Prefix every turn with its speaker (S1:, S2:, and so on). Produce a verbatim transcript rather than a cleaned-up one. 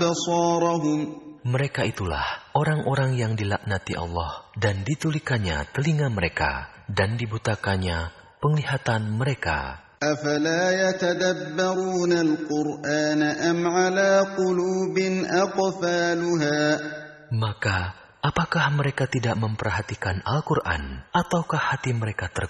S1: أبصارهم
S2: Mereka itulah orang-orang yang dilaknati Allah dan ditulikannya telinga mereka dan dibutakannya penglihatan mereka.
S1: أفلا يتدبرون القرآن أم على قلوب أقفالها
S2: Maka apakah mereka tidak memperhatikan Al-Quran ataukah hati mereka tertutup?